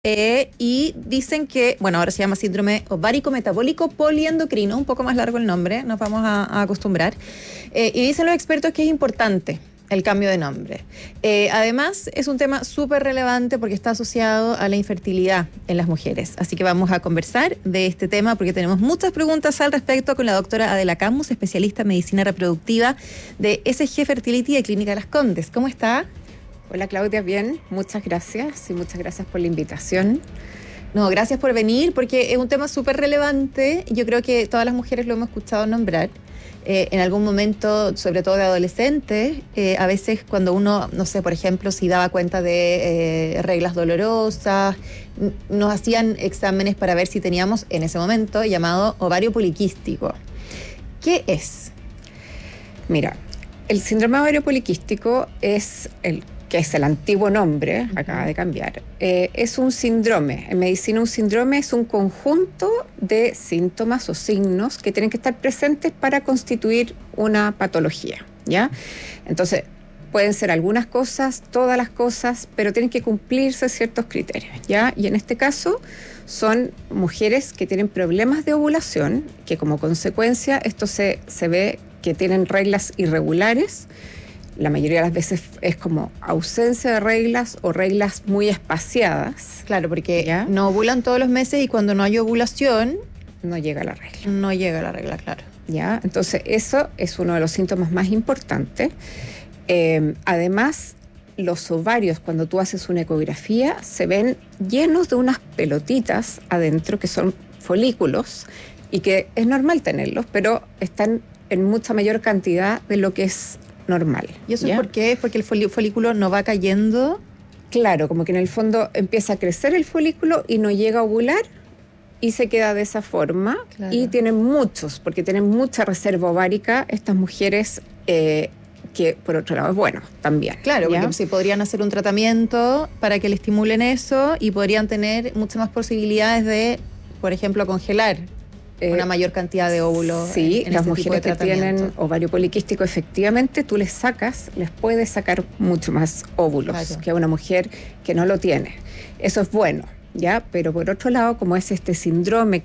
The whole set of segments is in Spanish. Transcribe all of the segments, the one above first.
Y dicen que, bueno, ahora se llama síndrome ovárico metabólico poliendocrino, un poco más largo el nombre, nos vamos a acostumbrar. Y dicen los expertos que es importante el cambio de nombre. Además, es un tema súper relevante porque está asociado a la infertilidad en las mujeres. Así que vamos a conversar de este tema porque tenemos muchas preguntas al respecto con la doctora Adela Camus, especialista en medicina reproductiva de SG Fertility de Clínica Las Condes. ¿Cómo está? Hola Claudia, bien, muchas gracias y muchas gracias por la invitación. No, gracias por venir porque es un tema súper relevante. Yo creo que todas las mujeres lo hemos escuchado nombrar. En algún momento, sobre todo de adolescentes, a veces cuando uno, no sé, por ejemplo, si daba cuenta de reglas dolorosas, nos hacían exámenes para ver si teníamos en ese momento llamado ovario poliquístico. ¿Qué es? Mira, el síndrome ovario poliquístico que es el antiguo nombre, acaba de cambiar, es un síndrome. En medicina un síndrome es un conjunto de síntomas o signos que tienen que estar presentes para constituir una patología, ¿ya? Entonces, pueden ser algunas cosas, todas las cosas, pero tienen que cumplirse ciertos criterios, ¿ya? Y en este caso son mujeres que tienen problemas de ovulación, que como consecuencia esto se ve que tienen reglas irregulares. La mayoría de las veces es como ausencia de reglas o reglas muy espaciadas. Claro, porque ¿ya? No ovulan todos los meses y cuando no hay ovulación no llega la regla. No llega la regla, claro. ¿Ya? Entonces eso es uno de los síntomas más importantes. Además, los ovarios, cuando tú haces una ecografía, se ven llenos de unas pelotitas adentro que son folículos y que es normal tenerlos, pero están en mucha mayor cantidad de lo que es normal. ¿Y eso ¿ya? es por qué? Porque el folículo no va cayendo. Claro, como que en el fondo empieza a crecer el folículo y no llega a ovular y se queda de esa forma. Claro. Y tienen muchos, porque tienen mucha reserva ovárica estas mujeres, que por otro lado es bueno también. Claro, ¿ya? porque sí podrían hacer un tratamiento para que le estimulen eso y podrían tener muchas más posibilidades de, por ejemplo, congelar una mayor cantidad de óvulos. Sí, en las ese tipo de mujeres que tienen ovario poliquístico, efectivamente, tú les puedes sacar mucho más óvulos, claro, que a una mujer que no lo tiene. Eso es bueno, ¿ya? Pero por otro lado, como es este síndrome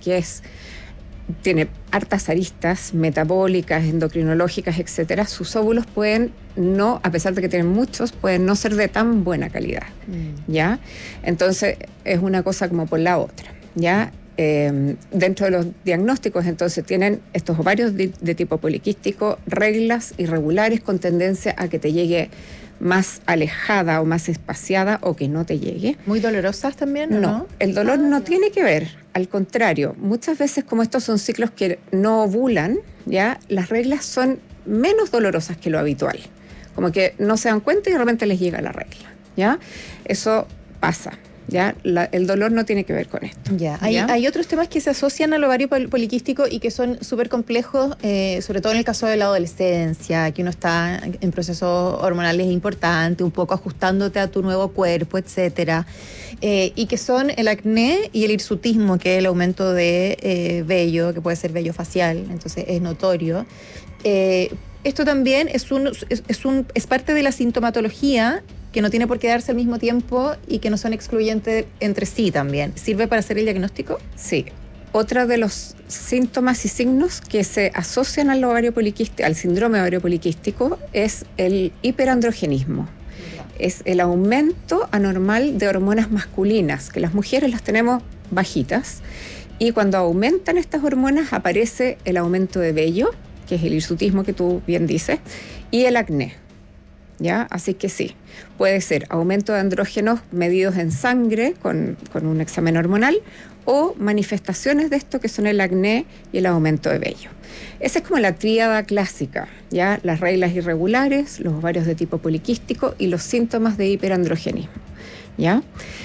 tiene hartas aristas metabólicas, endocrinológicas, etcétera, sus óvulos pueden no, a pesar de que tienen muchos, pueden no ser de tan buena calidad, ¿ya? Entonces, es una cosa como por la otra, ¿ya? Dentro de los diagnósticos, entonces, tienen estos ovarios de tipo poliquístico, reglas irregulares con tendencia a que te llegue más alejada o más espaciada o que no te llegue. ¿Muy dolorosas también? No, el dolor no tiene que ver, al contrario, muchas veces como estos son ciclos que no ovulan, ¿ya? Las reglas son menos dolorosas que lo habitual, como que no se dan cuenta y de repente les llega la regla, ¿ya? Eso pasa. ¿Ya? El dolor no tiene que ver con esto. Ya. Hay otros temas que se asocian al ovario poliquístico y que son súper complejos, sobre todo en el caso de la adolescencia, que uno está en procesos hormonales importantes, un poco ajustándote a tu nuevo cuerpo, etcétera, y que son el acné y el hirsutismo, que es el aumento de vello, que puede ser vello facial, entonces es notorio. Esto también es parte de la sintomatología, que no tiene por qué darse al mismo tiempo y que no son excluyentes entre sí también. ¿Sirve para hacer el diagnóstico? Sí. Otro de los síntomas y signos que se asocian al síndrome ovario poliquístico es el hiperandrogenismo. Es el aumento anormal de hormonas masculinas, que las mujeres las tenemos bajitas, y cuando aumentan estas hormonas aparece el aumento de vello, que es el hirsutismo que tú bien dices, y el acné. ¿Ya? Así que sí, puede ser aumento de andrógenos medidos en sangre con un examen hormonal o manifestaciones de esto que son el acné y el aumento de vello. Esa es como la tríada clásica, ¿ya? Las reglas irregulares, los ovarios de tipo poliquístico y los síntomas de hiperandrogenismo, ¿ya?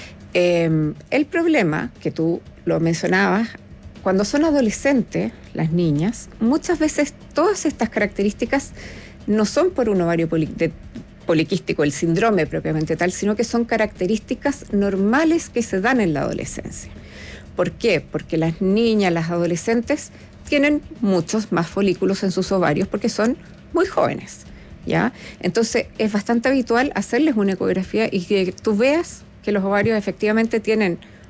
El problema, que tú lo mencionabas, cuando son adolescentes, las niñas, muchas veces todas estas características no son por un ovario poliquístico, el síndrome propiamente tal, sino que son características normales que se dan en la adolescencia. ¿Por qué? Porque las niñas, las adolescentes, tienen muchos más folículos en sus ovarios porque son muy jóvenes, ¿ya? Entonces, es bastante habitual hacerles una ecografía y que tú veas que los ovarios efectivamente tienen